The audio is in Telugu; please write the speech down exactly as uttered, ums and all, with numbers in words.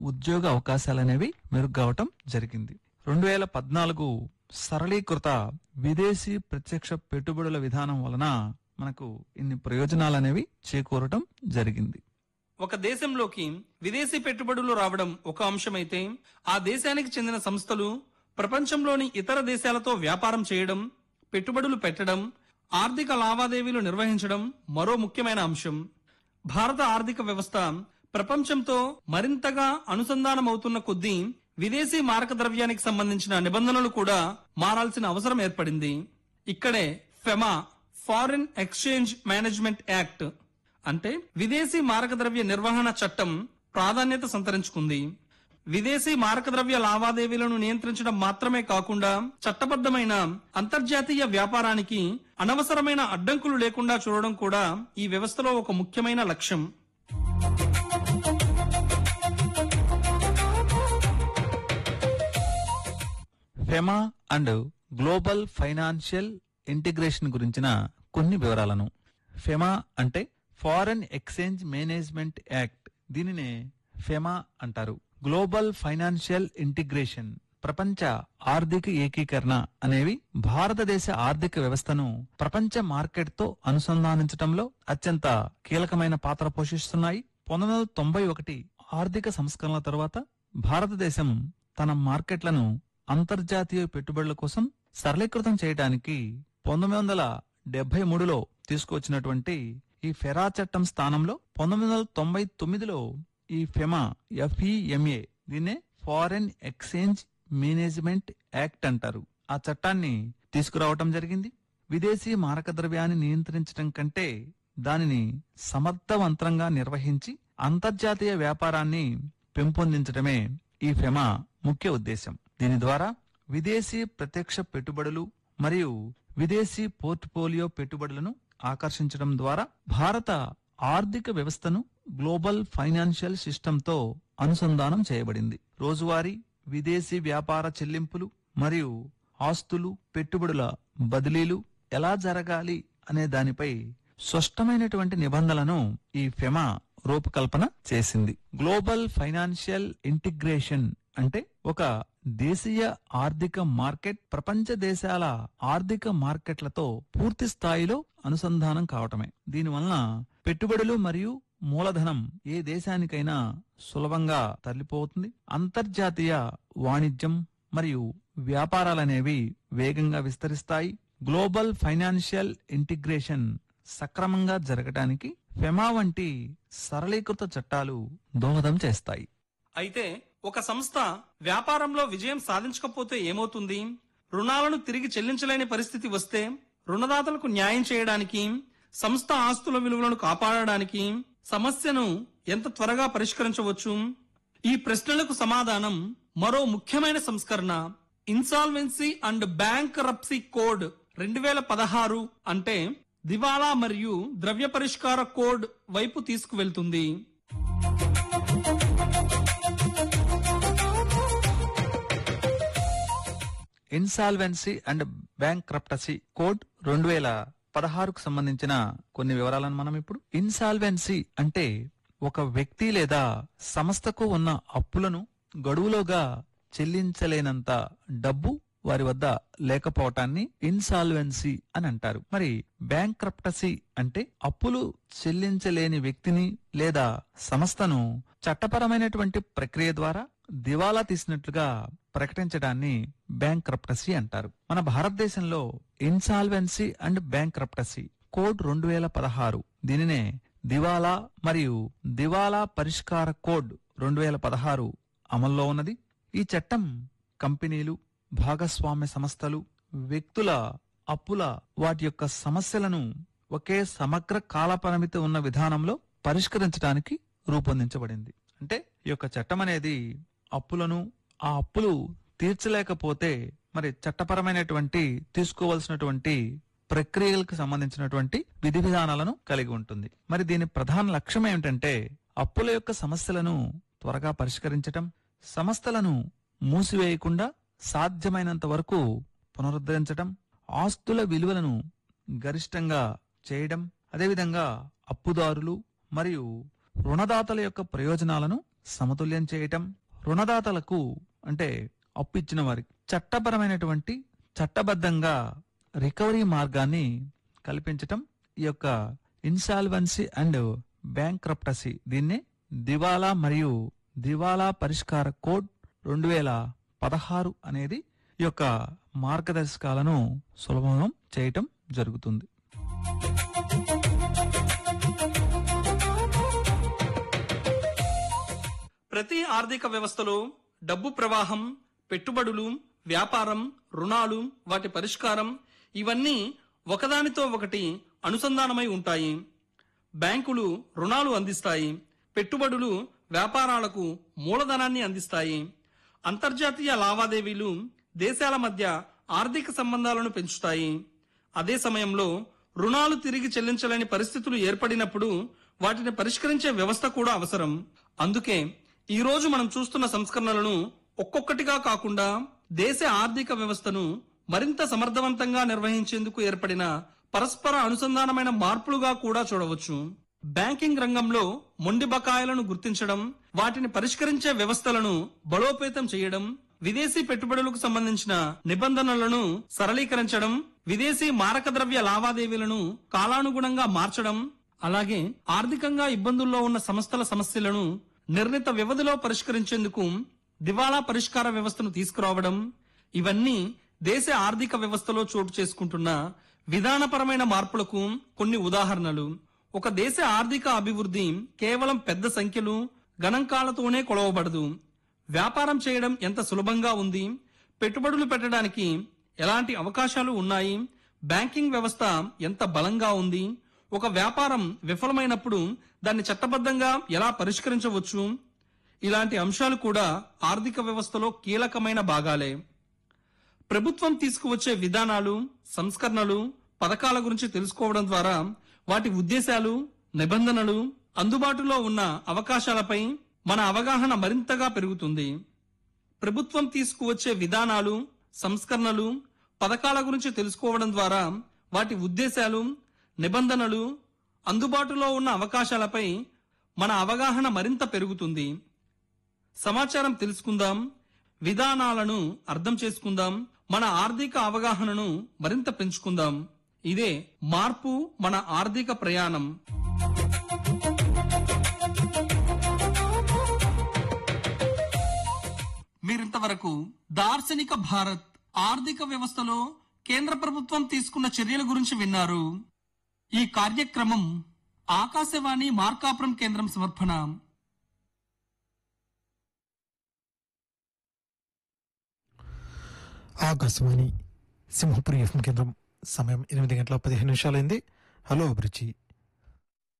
ఉద్యోగ అవకాశాలనేవి మెరుగ్గవటం జరిగింది. రెండు వేల పద్నాలుగు సరళీకృత విదేశీ ప్రత్యక్ష పెట్టుబడుల విధానం వలన మనకు ఇన్ని ప్రయోజనాలనేవి చేకూరటం జరిగింది. ఒక దేశంలోకి విదేశీ పెట్టుబడులు రావడం ఒక అంశమైతే, ఆ దేశానికి చెందిన సంస్థలు ప్రపంచంలోని ఇతర దేశాలతో వ్యాపారం చేయడం, పెట్టుబడులు పెట్టడం, ఆర్థిక లావాదేవీలు నిర్వహించడం మరో ముఖ్యమైన అంశం. భారత ఆర్థిక వ్యవస్థ ప్రపంచంతో మరింతగా అనుసంధానమవుతున్న కొద్దీ విదేశీ మారక ద్రవ్యానికి సంబంధించిన నిబంధనలు కూడా మారాల్సిన అవసరం ఏర్పడింది. ఇక్కడే FEMA, foreign exchange management act అంటే విదేశీ మారక ద్రవ్య నిర్వహణ చట్టం ప్రాధాన్యత సంతరించుకుంది. విదేశీ మారక ద్రవ్య లావాదేవీలను నియంత్రించడం మాత్రమే కాకుండా చట్టబద్ధమైన అంతర్జాతీయ వ్యాపారానికి అనవసరమైన అడ్డంకులు లేకుండా చూడడం కూడా ఈ వ్యవస్థలో ఒక ముఖ్యమైన లక్ష్యం. FEMA and global financial integration గురించిన కొన్ని వివరాలను. ఫెమా అంటే ఫారెన్ ఎక్స్చేంజ్ మేనేజ్మెంట్ యాక్ట్, దీనినే ఫెమా అంటారు. గ్లోబల్ ఫైనాన్షియల్ ఇంటిగ్రేషన్, ప్రపంచ ఆర్థిక ఏకీకరణ అనేవి భారతదేశ ఆర్థిక వ్యవస్థను ప్రపంచ మార్కెట్ తో అనుసంధానించడంలో అత్యంత కీలకమైన పాత్ర పోషిస్తున్నాయి. పంతొమ్మిది వందల తొంభై ఒకటి ఆర్థిక సంస్కరణల తర్వాత భారతదేశం తన మార్కెట్లను అంతర్జాతీయ పెట్టుబడుల కోసం సరళీకృతం చేయడానికి పంతొమ్మిది వందల డెబ్బై మూడులో తీసుకొచ్చినటువంటి ఈ ఫెరా చట్టం స్థానంలో పంతొమ్మిది వందల తొంభై తొమ్మిదిలో ఈ ఫెమా, ఎఫ్ఈఎంఏ, దీన్నే ఫారెన్ ఎక్స్చేంజ్ మేనేజ్మెంట్ యాక్ట్ అంటారు, ఆ చట్టాన్ని తీసుకురావటం జరిగింది. విదేశీ మారక ద్రవ్యాన్ని నియంత్రించడం కంటే దానిని సమర్థవంతంగా నిర్వహించి అంతర్జాతీయ వ్యాపారాన్ని పెంపొందించడమే ఈ ఫెమా ముఖ్య ఉద్దేశం. దీని ద్వారా విదేశీ ప్రత్యక్ష పెట్టుబడులు మరియు విదేశీ పోర్ట్ఫోలియో పెట్టుబడులను ఆకర్షించడం ద్వారా భారత ఆర్థిక వ్యవస్థను గ్లోబల్ ఫైనాన్షియల్ సిస్టంతో అనుసంధానం చేయబడింది. రోజువారీ విదేశీ వ్యాపార చెల్లింపులు మరియు ఆస్తులు, పెట్టుబడుల బదిలీలు ఎలా జరగాలి అనే దానిపై స్పష్టమైనటువంటి నిబంధనలను ఈ ఫెమా రూపకల్పన చేసింది. గ్లోబల్ ఫైనాన్షియల్ ఇంటిగ్రేషన్ అంటే ఒక దేశీయ ఆర్థిక మార్కెట్ ప్రపంచ దేశాల ఆర్థిక మార్కెట్లతో పూర్తి స్థాయిలో అనుసంధానం కావటమే. దీనివలన పెట్టుబడులు మరియు మూలధనం ఏ దేశానికైనా సులభంగా తరలిపోతుంది. అంతర్జాతీయ వాణిజ్యం మరియు వ్యాపారాలనేవి వేగంగా విస్తరిస్తాయి. గ్లోబల్ ఫైనాన్షియల్ ఇంటిగ్రేషన్ సక్రమంగా జరగటానికి ఫెమా వంటి సరళీకృత చట్టాలు దోహదం చేస్తాయి. అయితే ఒక సంస్థ వ్యాపారంలో విజయం సాధించకపోతే ఏమవుతుంది? రుణాలను తిరిగి చెల్లించలేని పరిస్థితి వస్తే రుణదాతలకు న్యాయం చేయడానికి, సంస్థ ఆస్తుల విలువలను కాపాడడానికి సమస్యను ఎంత త్వరగా పరిష్కరించవచ్చు? ఈ ప్రశ్నలకు సమాధానం మరో ముఖ్యమైన సంస్కరణ, ఇన్సాల్వెన్సీ అండ్ బ్యాంక్రప్సీ కోడ్ రెండు వేల పదహారు అంటే దివాలా మరియు ద్రవ్య పరిష్కార కోడ్ వైపు తీసుకువెళ్తుంది. ఇన్సాల్వెన్సీ అండ్ బ్యాంక్రప్టసీ కోడ్ రెండు వేల పదహారుకు సంబంధించిన కొన్ని వివరాలను మనం ఇప్పుడు. ఇన్సాల్వెన్సీ అంటే ఒక వ్యక్తి లేదా సంస్థకు ఉన్న అప్పులను గడువులోగా చెల్లించలేనంత డబ్బు వారి వద్ద లేకపోవటాన్ని ఇన్సాల్వెన్సీ అని అంటారు. మరి బ్యాంక్రప్టసీ అంటే అప్పులు చెల్లించలేని వ్యక్తిని లేదా సంస్థను చట్టపరమైనటువంటి ప్రక్రియ ద్వారా దివాలా తీసినట్లుగా ప్రకటించడాన్ని బ్యాంక్రప్టసీ అంటారు. మన భారతదేశంలో ఇన్సాల్వెన్సీ అండ్ బ్యాంక్రప్టసీ కోడ్ రెండు వేల పదహారు, దీనినే దివాలా మరియు దివాలా పరిష్కార కోడ్ రెండు వేల పదహారు అమల్లో ఉన్నది. ఈ చట్టం కంపెనీలు, భాగస్వామ్య సంస్థలు, వ్యక్తుల అప్పుల వాటి యొక్క సమస్యలను ఒకే సమగ్ర కాల పరిమితి ఉన్న విధానంలో పరిష్కరించడానికి రూపొందించబడింది. అంటే ఈ యొక్క చట్టం అనేది అప్పులను, ఆ అప్పులు తీర్చలేకపోతే మరి చట్టపరమైనటువంటి తీసుకోవాల్సినటువంటి ప్రక్రియలకు సంబంధించినటువంటి విధి విధానాలను కలిగి ఉంటుంది. మరి దీని ప్రధాన లక్ష్యం ఏమిటంటే అప్పుల యొక్క సమస్యలను త్వరగా పరిష్కరించటం, సంస్థలను మూసివేయకుండా సాధ్యమైనంత వరకు పునరుద్ధరించటం, ఆస్తుల విలువలను గరిష్టంగా చేయడం, అదేవిధంగా అప్పుదారులు మరియు రుణదాతల యొక్క ప్రయోజనాలను సమతుల్యం చేయటం, రుణదాతలకు అంటే అప్పు ఇచ్చిన వారికి చట్టపరమైనటువంటి చట్టబద్ధంగా రికవరీ మార్గాన్ని కల్పించటం ఈ యొక్క ఇన్సాల్వెన్సీ అండ్ బ్యాంక్రప్టసీ, దీన్నే దివాలా మరియు దివాలా పరిష్కార కోడ్ రెండు వేల పదహారు అనేది ఈ యొక్క మార్గదర్శకాలను సులభం చేయటం జరుగుతుంది. ప్రతి ఆర్థిక వ్యవస్థలో డబ్బు ప్రవాహం, పెట్టుబడులు, వ్యాపారం, రుణాలు, వాటి పరిష్కారం ఇవన్నీ ఒకదానితో ఒకటి అనుసంధానమై ఉంటాయి. బ్యాంకులు రుణాలు అందిస్తాయి, పెట్టుబడులు వ్యాపారాలకు మూలధనాన్ని అందిస్తాయి. అంతర్జాతీయ లావాదేవీలు దేశాల మధ్య ఆర్థిక సంబంధాలను పెంచుతాయి. అదే సమయంలో రుణాలు తిరిగి చెల్లించలేని పరిస్థితులు ఏర్పడినప్పుడు వాటిని పరిష్కరించే వ్యవస్థ కూడా అవసరం. అందుకే ఈ రోజు మనం చూస్తున్న సంస్కరణలను ఒక్కొక్కటిగా కాకుండా దేశ ఆర్థిక వ్యవస్థను మరింత సమర్థవంతంగా నిర్వహించేందుకు ఏర్పడిన పరస్పర అనుసంధానమైన మార్పులుగా కూడా చూడవచ్చు. బ్యాంకింగ్ రంగంలో మొండి బకాయిలను గుర్తించడం, వాటిని పరిష్కరించే వ్యవస్థలను బలోపేతం చేయడం, విదేశీ పెట్టుబడులకు సంబంధించిన నిబంధనలను సరళీకరించడం, విదేశీ మారక ద్రవ్య లావాదేవీలను కాలానుగుణంగా మార్చడం, అలాగే ఆర్థికంగా ఇబ్బందుల్లో ఉన్న సంస్థల సమస్యలను నిర్ణీత వ్యవధిలో పరిష్కరించేందుకు దివాలా పరిష్కార వ్యవస్థను తీసుకురావడం, ఇవన్నీ దేశ ఆర్థిక వ్యవస్థలో చోటు చేసుకుంటున్న విధానపరమైన మార్పులకు కొన్ని ఉదాహరణలు. ఒక దేశ ఆర్థిక అభివృద్ధి కేవలం పెద్ద సంఖ్యలు, గణాంకాలతోనే కొలవబడదు. వ్యాపారం చేయడం ఎంత సులభంగా ఉంది, పెట్టుబడులు పెట్టడానికి ఎలాంటి అవకాశాలు ఉన్నాయి, బ్యాంకింగ్ వ్యవస్థ ఎంత బలంగా ఉంది, ఒక వ్యాపారం విఫలమైనప్పుడు దాన్ని చట్టబద్ధంగా ఎలా పరిష్కరించవచ్చు, ఇలాంటి అంశాలు కూడా ఆర్థిక వ్యవస్థలో కీలకమైన భాగాలే. ప్రభుత్వం తీసుకువచ్చే విధానాలు, సంస్కరణలు, పథకాల గురించి తెలుసుకోవడం ద్వారా వాటి ఉద్దేశాలు, నిబంధనలు, అందుబాటులో ఉన్న అవకాశాలపై మన అవగాహన మరింతగా పెరుగుతుంది. ప్రభుత్వం తీసుకువచ్చే విధానాలు, సంస్కరణలు, పథకాల గురించి తెలుసుకోవడం ద్వారా వాటి ఉద్దేశాలు, నిబంధనలు, అందుబాటులో ఉన్న అవకాశాలపై మన అవగాహన మరింత పెరుగుతుంది. సమాచారం తెలుసుకుందాం, విధానాలను అర్థం చేసుకుందాం, మన ఆర్థిక అవగాహనను మరింత పెంచుకుందాం. ఇదే మార్పు మన ఆర్థిక ప్రయాణం. మీరింతవరకు దార్శనిక భారత్ ఆర్థిక వ్యవస్థలో కేంద్ర ప్రభుత్వం తీసుకున్న చర్యల గురించి విన్నారు. ఈ కార్యక్రమం ఆకాశవాణి మార్కాపురం కేంద్రం సమర్పణ. ఆకాశవాణి సింహపురి ఎఫ్ఎం కేంద్రం. సమయం ఎనిమిది గంటల పదిహేను నిమిషాలైంది. హలో అభిరుచి